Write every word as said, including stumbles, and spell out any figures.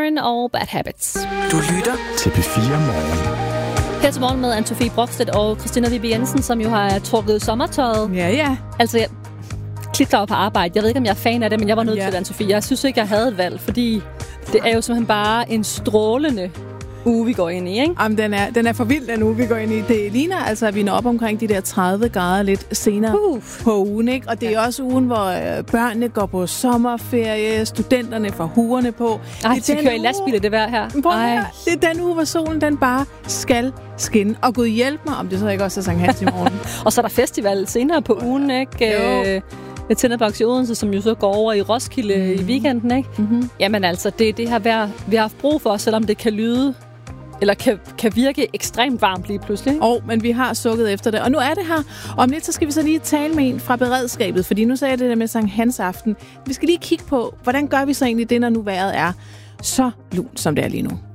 Sheeran og Bad Habits. Du lytter til P fire Morgen. Her til morgen med Anne-Sophie Brokstedt og Christina Vibe Jensen, som jo har trukket sommertøjet. Ja, ja. Altså, jeg klipper på arbejde. Jeg ved ikke, om jeg er fan af det, men jeg var nødt ja. til det, Anne-Sophie. Jeg synes ikke, jeg havde et valg, fordi det er jo simpelthen bare en strålende uge, vi går ind i, ikke? Jamen, den er, den er for vild, den uge, vi går ind i. Det ligner altså, at vi når op omkring de der tredive grader lidt senere uh. på ugen, ikke? Og det er ja. også ugen, hvor øh, børnene går på sommerferie, studenterne får huerne på. Ej, det er kører i lastbiler, det vejr her. Ej. Det er den uge, hvor solen den bare skal skinne. Og Gud hjælp mig, om det så ikke også er Sankt Hans i morgen. Og så er der festival senere på ugen, ikke? Jo. Med Tinderbox i Odense, som jo så går over i Roskilde mm. i weekenden, ikke? Mm-hmm. Jamen altså, det er det her vejr, vi har haft brug for, selvom det kan lyde eller kan, kan virke ekstremt varmt lige pludselig. Og, men vi har sukket efter det. Og nu er det her. Om lidt, så skal vi så lige tale med en fra beredskabet, fordi nu sagde jeg det der med Sankt Hans aften. Vi skal lige kigge på, hvordan gør vi så egentlig det, når nu vejret er så lunt, som det er lige nu.